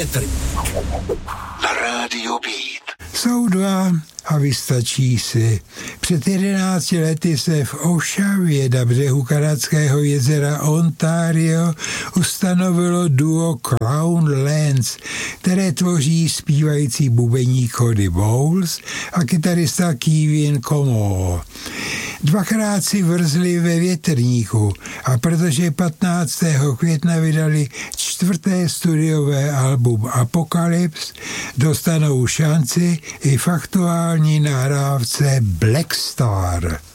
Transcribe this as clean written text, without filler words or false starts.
větr. Na rádio Beat. Jsou dva a vystačí si. Před 11 lety se v Oshavě na břehu kanadského jezera Ontario ustanovilo duo Crown Lands, které tvoří zpívající bubeník Cody Bowles a kytarista Kevin Comeau. Dvakrát si vrzli ve větrníku a protože 15. května vydali 4. studiové album Apocalypse, dostanou šanci i v aktuální nahrávce Black Star.